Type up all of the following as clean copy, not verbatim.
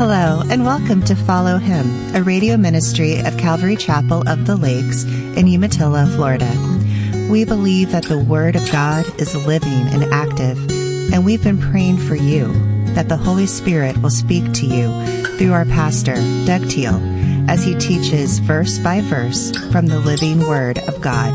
Hello, and welcome to Follow Him, a radio ministry of Calvary Chapel of the Lakes in Umatilla, Florida. We believe that the Word of God is living and active, and we've been praying for you that the Holy Spirit will speak to you through our pastor, Doug Teal, as he teaches verse by verse from the living Word of God.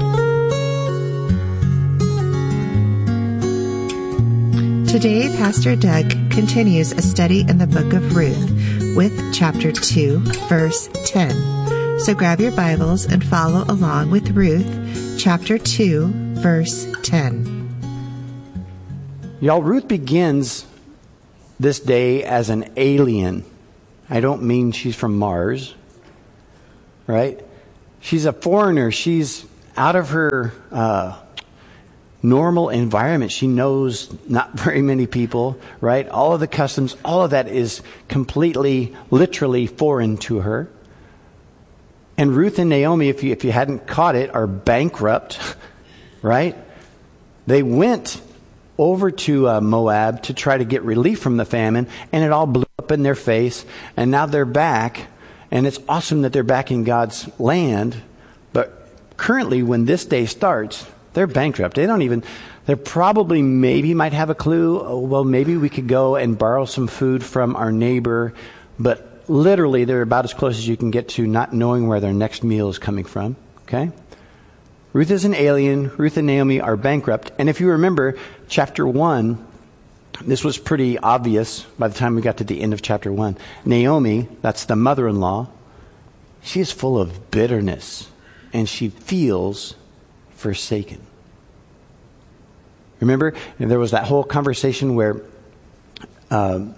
Today, Pastor Doug continues a study in the book of Ruth with chapter 2, verse 10. So grab your Bibles and follow along with Ruth, chapter 2, verse 10. Y'all, Ruth begins this day as an alien. I don't mean she's from Mars, right? She's a foreigner. She's out of her normal environment. She knows not very many people, right? All of the customs, all of that is completely, literally foreign to her. And Ruth and Naomi, if you hadn't caught it, are bankrupt, right? They went over to Moab to try to get relief from the famine, and it all blew up in their face, and now they're back, and it's awesome that they're back in God's land, but currently when this day starts, they're bankrupt. They probably maybe might have a clue. Oh, well, maybe we could go and borrow some food from our neighbor. But literally, they're about as close as you can get to not knowing where their next meal is coming from. Okay? Ruth is an alien. Ruth and Naomi are bankrupt. And if you remember, chapter 1, this was pretty obvious by the time we got to the end of chapter 1. Naomi, that's the mother-in-law, she is full of bitterness. And she feels forsaken. Remember, there was that whole conversation where her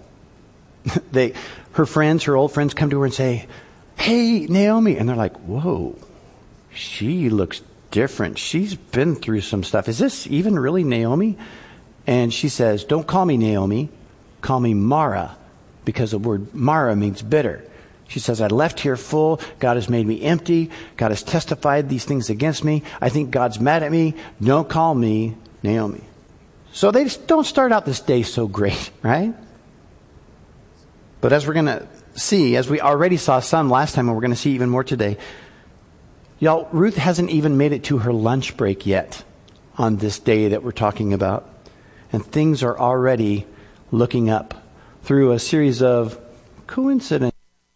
old friends come to her and say, "Hey, Naomi," and they're like, "Whoa, she looks different. She's been through some stuff. Is this even really Naomi?" And she says, "Don't call me Naomi, call me Mara, because the word Mara means bitter." She says, "I left here full. God has made me empty. God has testified these things against me. I think God's mad at me. Don't call me Naomi." So they just don't start out this day so great, right? But as we're going to see, as we already saw some last time, and we're going to see even more today, y'all, Ruth hasn't even made it to her lunch break yet on this day that we're talking about. And things are already looking up through a series of coincidences.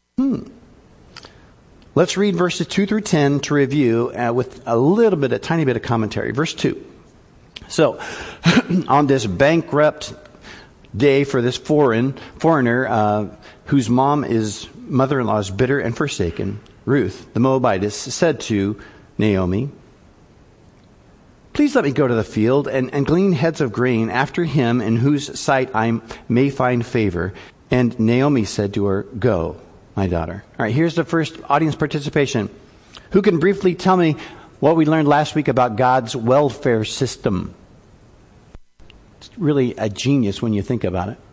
Let's read verses 2 through 10 to review with a tiny bit of commentary. Verse 2. So, on this bankrupt day for this foreigner whose mother-in-law is bitter and forsaken, Ruth, the Moabitess, said to Naomi, "Please let me go to the field and glean heads of grain after him in whose sight I may find favor." And Naomi said to her, "Go, my daughter." All right, here's the first audience participation. Who can briefly tell me what we learned last week about God's welfare system? It's really a genius when you think about it.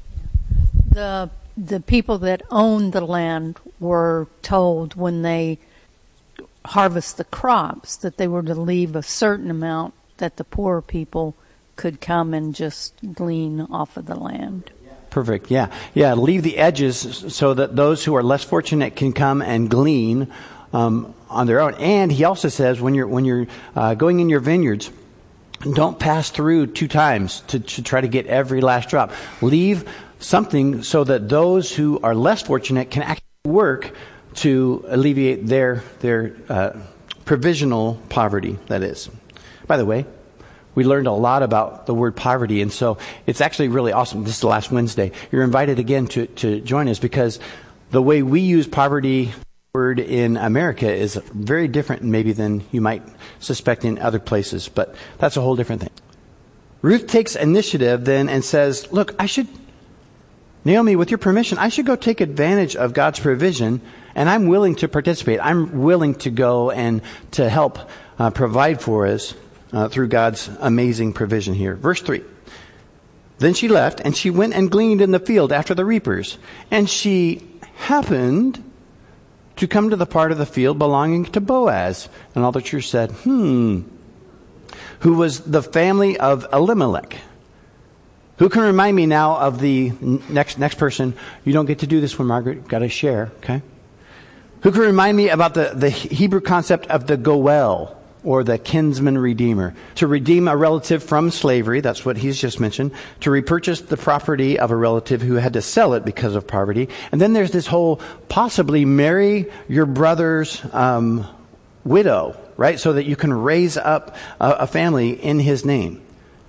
The people that owned the land were told when they harvest the crops that they were to leave a certain amount that the poorer people could come and just glean off of the land. Perfect. Yeah. Leave the edges so that those who are less fortunate can come and glean on their own. And he also says when you're going in your vineyards, don't pass through 2 times to try to get every last drop. Leave something so that those who are less fortunate can actually work to alleviate their provisional poverty. That is. By the way, we learned a lot about the word poverty, and so it's actually really awesome. This is the last Wednesday. You're invited again to join us, because the way we use poverty word in America is very different maybe than you might suspect in other places, but that's a whole different thing. Ruth takes initiative then and says, "Look, Naomi, with your permission, I should go take advantage of God's provision, and I'm willing to participate. I'm willing to go and to help provide for us through God's amazing provision here." Verse 3. Then she left, and she went and gleaned in the field after the reapers. And she happened to come to the part of the field belonging to Boaz. And all the church said, who was the family of Elimelech. Who can remind me now of the next person? You don't get to do this one, Margaret. You've got to share, okay? Who can remind me about the Hebrew concept of the goel, or the kinsman redeemer? To redeem a relative from slavery, that's what he's just mentioned. To repurchase the property of a relative who had to sell it because of poverty. And then there's this whole possibly marry your brother's widow, right? So that you can raise up a family in his name.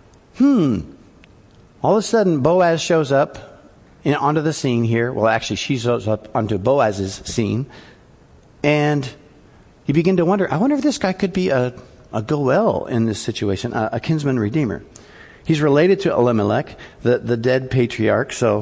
All of a sudden, Boaz shows up onto the scene here. Well, actually, she shows up onto Boaz's scene. And you begin to wonder, I wonder if this guy could be a goel in this situation, a kinsman redeemer. He's related to Elimelech, the dead patriarch. So,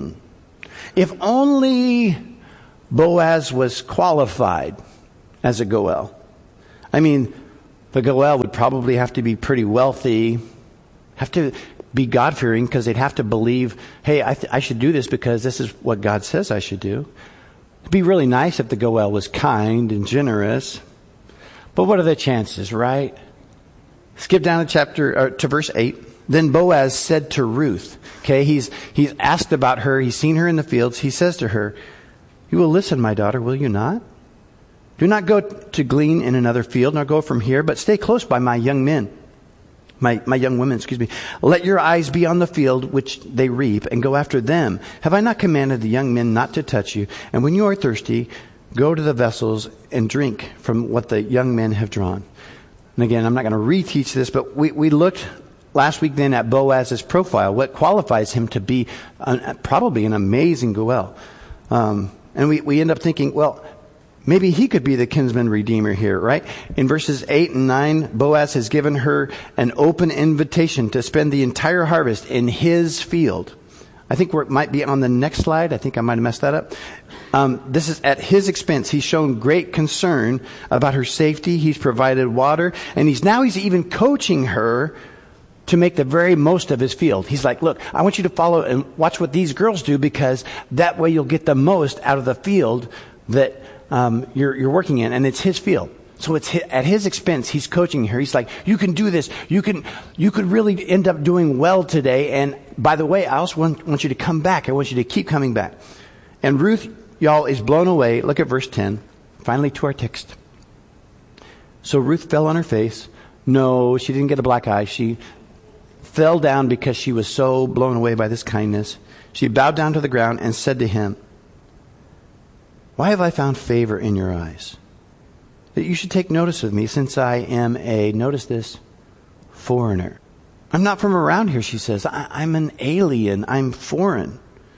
if only Boaz was qualified as a goel. I mean, the goel would probably have to be pretty wealthy, have to be God-fearing, because they'd have to believe, hey, I should do this because this is what God says I should do. It'd be really nice if the goel was kind and generous. But what are the chances, right? Skip down to verse 8. Then Boaz said to Ruth, okay, he's asked about her. He's seen her in the fields. He says to her, you will listen, my daughter, will you not? Do not go to glean in another field, nor go from here, but stay close by my young men. My young women, excuse me. Let your eyes be on the field which they reap, and go after them. Have I not commanded the young men not to touch you? And when you are thirsty, go to the vessels and drink from what the young men have drawn. And again, I'm not going to reteach this, but we looked last week then at Boaz's profile, what qualifies him to be probably an amazing goel. And we end up thinking, well, maybe he could be the kinsman redeemer here, right? In verses 8 and 9, Boaz has given her an open invitation to spend the entire harvest in his field. I think it might be on the next slide. I think I might have messed that up. This is at his expense. He's shown great concern about her safety. He's provided water. And he's even coaching her to make the very most of his field. He's like, look, I want you to follow and watch what these girls do, because that way you'll get the most out of the field that you're working in, and it's his field. So it's at his expense. He's coaching her. He's like, you can do this. You could really end up doing well today. And by the way, I also want you to come back. I want you to keep coming back. And Ruth, y'all, is blown away. Look at verse 10. Finally to our text. So Ruth fell on her face. No, she didn't get a black eye. She fell down because she was so blown away by this kindness. She bowed down to the ground and said to him, why have I found favor in your eyes, that you should take notice of me, since I am notice this, foreigner? I'm not from around here, she says. I'm an alien. I'm foreign.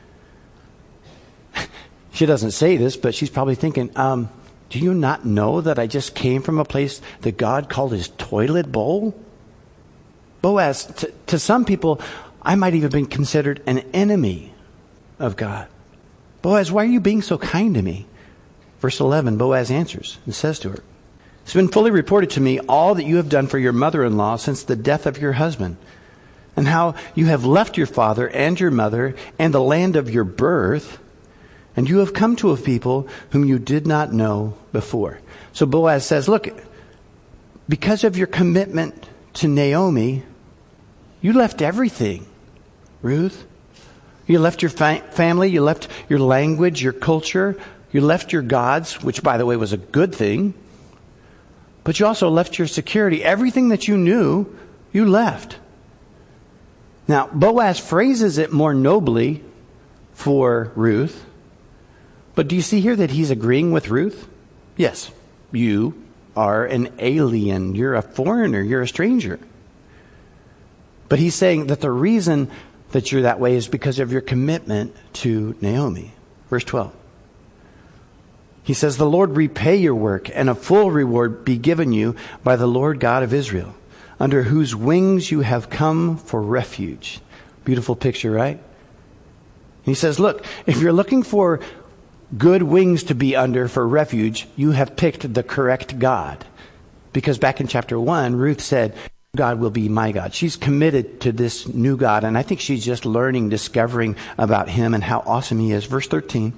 She doesn't say this, but she's probably thinking, do you not know that I just came from a place that God called his toilet bowl? Boaz, to some people, I might even have been considered an enemy of God. Boaz, why are you being so kind to me? Verse 11, Boaz answers and says to her, it's been fully reported to me all that you have done for your mother-in-law since the death of your husband, and how you have left your father and your mother and the land of your birth, and you have come to a people whom you did not know before. So Boaz says, look, because of your commitment to Naomi, you left everything, Ruth. You left your family, you left your language, your culture, you left your gods, which, by the way, was a good thing. But you also left your security. Everything that you knew, you left. Now, Boaz phrases it more nobly for Ruth. But do you see here that he's agreeing with Ruth? Yes, you are an alien. You're a foreigner. You're a stranger. But he's saying that the reason that you're that way is because of your commitment to Naomi. Verse 12. He says, the Lord repay your work, and a full reward be given you by the Lord God of Israel, under whose wings you have come for refuge. Beautiful picture, right? He says, look, if you're looking for good wings to be under for refuge, you have picked the correct God. Because back in chapter 1, Ruth said, God will be my God. She's committed to this new God, and I think she's just learning, discovering about him and how awesome he is. Verse 13.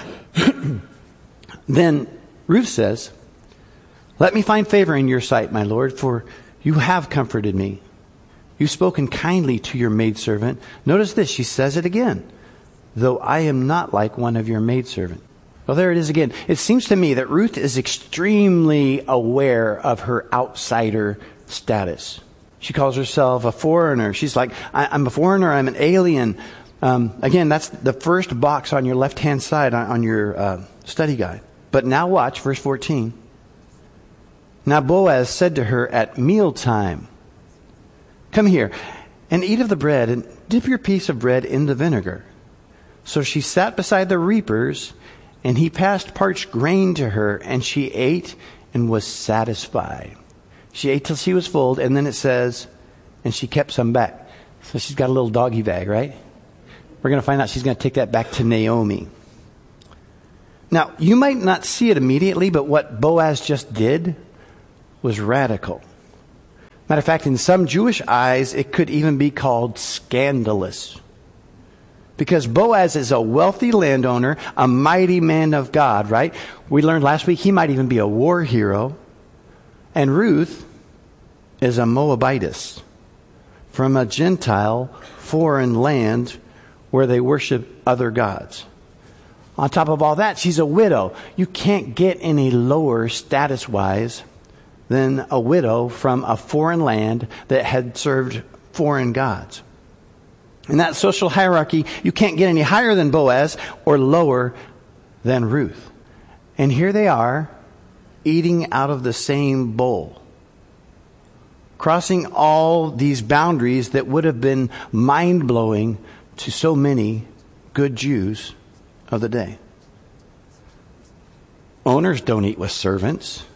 Then Ruth says, let me find favor in your sight, my Lord, for you have comforted me. You've spoken kindly to your maidservant. Notice this, she says it again. Though I am not like one of your maidservant. Well, there it is again. It seems to me that Ruth is extremely aware of her outsider status. She calls herself a foreigner. She's like, I'm a foreigner, I'm an alien. Again, that's the first box on your left-hand side on your study guide. But now watch, verse 14. Now Boaz said to her at mealtime, come here and eat of the bread and dip your piece of bread in the vinegar. So she sat beside the reapers, and he passed parched grain to her, and she ate and was satisfied. She ate till she was full, and then it says, and she kept some back. So she's got a little doggy bag, right? We're going to find out she's going to take that back to Naomi. Now, you might not see it immediately, but what Boaz just did was radical. Matter of fact, in some Jewish eyes, it could even be called scandalous. Because Boaz is a wealthy landowner, a mighty man of God, right? We learned last week he might even be a war hero. And Ruth is a Moabitess from a Gentile foreign land where they worship other gods. On top of all that, she's a widow. You can't get any lower status-wise than a widow from a foreign land that had served foreign gods. In that social hierarchy, you can't get any higher than Boaz or lower than Ruth. And here they are, eating out of the same bowl, crossing all these boundaries that would have been mind-blowing to so many good Jews of the day. Owners don't eat with servants.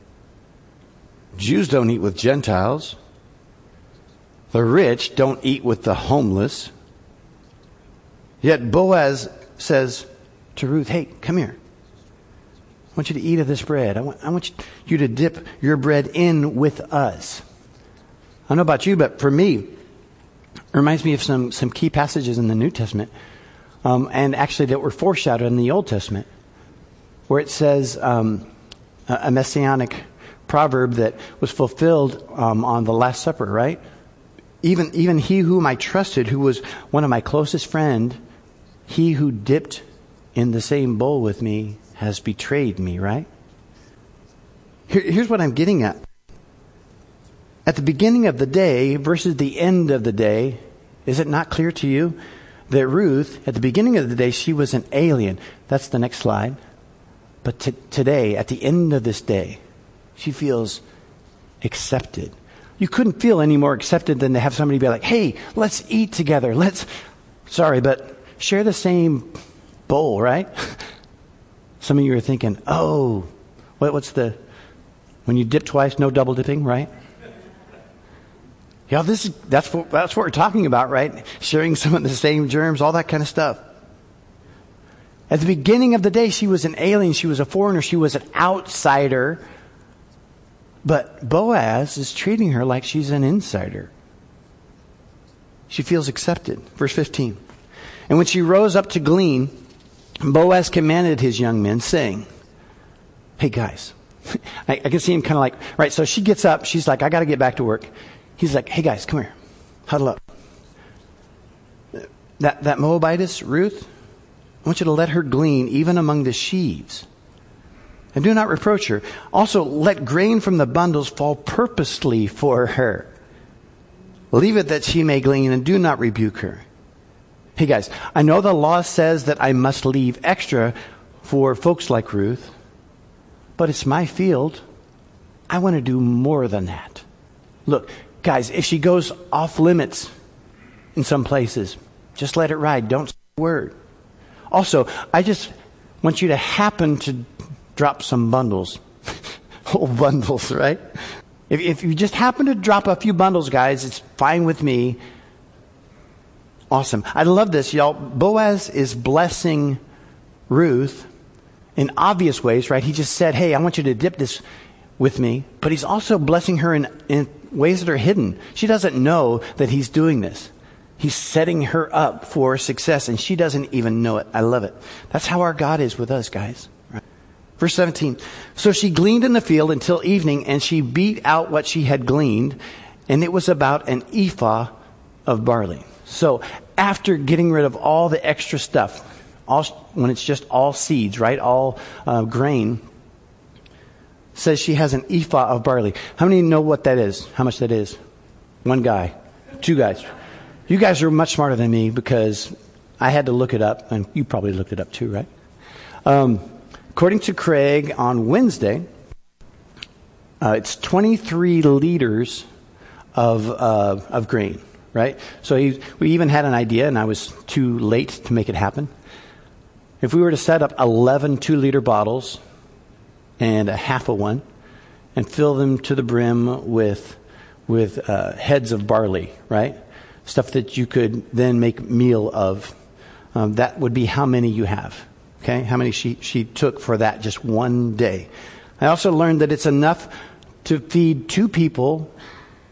Jews don't eat with Gentiles. The rich don't eat with the homeless. Yet Boaz says to Ruth, hey, come here. I want you to eat of this bread. I want you to dip your bread in with us. I don't know about you, but for me, it reminds me of some key passages in the New Testament, and actually that were foreshadowed in the Old Testament, where it says a messianic proverb that was fulfilled on the Last Supper, right? Even he whom I trusted, who was one of my closest friend, he who dipped in the same bowl with me has betrayed me, right? Here's what I'm getting at. At the beginning of the day versus the end of the day, is it not clear to you that Ruth, at the beginning of the day, she was an alien? That's the next slide. But today, at the end of this day, she feels accepted. You couldn't feel any more accepted than to have somebody be like, hey, let's eat together. Sorry, but share the same bowl, right? Some of you are thinking, oh, when you dip twice, no double dipping, right? Yeah, that's what we're talking about, right? Sharing some of the same germs, all that kind of stuff. At the beginning of the day, she was an alien. She was a foreigner. She was an outsider. But Boaz is treating her like she's an insider. She feels accepted. Verse 15. And when she rose up to glean, Boaz commanded his young men, saying, hey guys, I can see him kind of like, right, so she gets up. She's like, I got to get back to work. He's like, hey guys, come here. Huddle up. That Moabitess, Ruth, I want you to let her glean even among the sheaves. And do not reproach her. Also, let grain from the bundles fall purposely for her. Leave it that she may glean, and do not rebuke her. Hey guys, I know the law says that I must leave extra for folks like Ruth, but it's my field. I want to do more than that. Look, guys, if she goes off limits in some places, just let it ride. Don't say a word. Also, I just want you to happen to drop some bundles. Whole bundles, right? If you just happen to drop a few bundles, guys, it's fine with me. Awesome. I love this, y'all. Boaz is blessing Ruth in obvious ways, right? He just said, hey, I want you to dip this with me. But he's also blessing her in ways that are hidden. She doesn't know that he's doing this. He's setting her up for success, and she doesn't even know it. I love it. That's how our God is with us, guys. Right? Verse 17. So she gleaned in the field until evening, and she beat out what she had gleaned and it was about an ephah of barley. So after getting rid of all the extra stuff, when it's just all seeds, right, all grain, says she has an ephah of barley. How many know what that is? How much that is? One guy. Two guys. You guys are much smarter than me because I had to look it up, and you probably looked it up too, right? According to Craig on Wednesday, it's 23 liters of grain, right? So we even had an idea, and I was too late to make it happen. If we were to set up 11 2-liter bottles and a half of one and fill them to the brim with heads of barley, right? Stuff that you could then make meal of. That would be how many you have. Okay? How many she took for that just one day. I also learned that it's enough to feed 2 people